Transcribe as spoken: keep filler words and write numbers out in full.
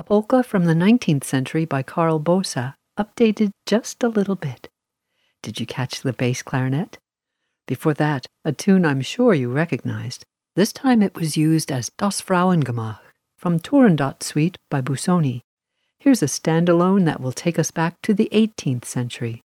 a polka from the nineteenth century by Carl Bosa, updated just a little bit. Did you catch the bass clarinet? Before that, a tune I'm sure you recognized. This time it was used as Das Frauengemach from Turandot Suite by Busoni. Here's a standalone that will take us back to the eighteenth century.